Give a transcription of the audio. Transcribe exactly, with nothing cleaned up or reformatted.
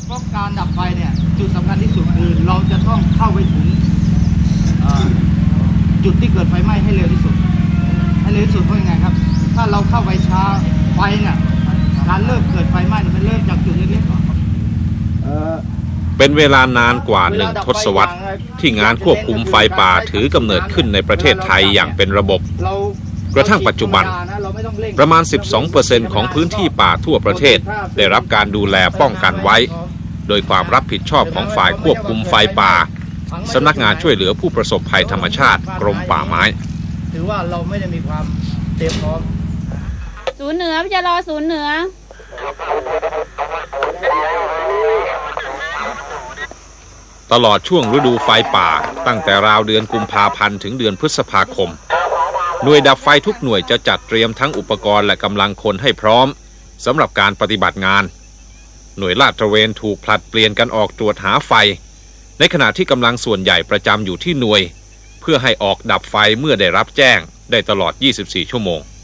เพราะการดับไฟเนี่ยจุดสำคัญที่สุดคือเราจะต้องเข้าไปถึงจุดที่เกิดไฟไหม้ให้เร็วที่สุดให้เร็วที่สุดเพราะยังไงครับถ้าเราเข้าไปช้าไฟเนี่ยการเริ่มเกิดไฟไหม้มันเริ่มจากจุดเล็กๆก่อนเป็นเวลานานกว่าหนึ่งทศวรรษที่งานควบคุมไฟป่าถือกำเนิดขึ้นในประเทศไทยอย่างเป็นระบบกระทั่งปัจจุบันประมาณ สิบสองเปอร์เซ็นต์ ของพื้นที่ป่าทั่วประเทศได้รับการดูแลป้องกันไว้โดยความรับผิดชอบของฝ่ายควบคุมไฟป่าสำนักงานช่วยเหลือผู้ประสบภัยธรรมชาติกรมป่าไม้ถือว่าเราไม่ได้มีความเตรียมพร้อมศูนย์เหนือพี่จะรอศูนย์เหนือตลอดช่วงฤดูไฟป่าตั้งแต่ราวเดือนกุมภาพันธ์ถึงเดือนพฤษภาคมหน่วยดับไฟทุกหน่วยจะจัดเตรียมทั้งอุปกรณ์และกำลังคนให้พร้อมสำหรับการปฏิบัติงานหน่วยลาดตระเวนถูกผลัดเปลี่ยนกันออกตรวจหาไฟในขณะที่กำลังส่วนใหญ่ประจำอยู่ที่หน่วยเพื่อให้ออกดับไฟเมื่อได้รับแจ้งได้ตลอดยี่สิบสี่ชั่วโมง